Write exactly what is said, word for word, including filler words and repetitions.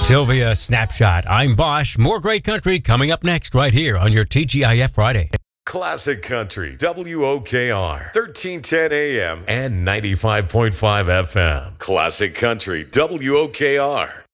Sylvia Snapshot. I'm Bosch. More great country coming up next right here on your T G I F Friday. Classic Country, W O K R, thirteen ten A M and ninety-five point five F M. Classic Country, W O K R.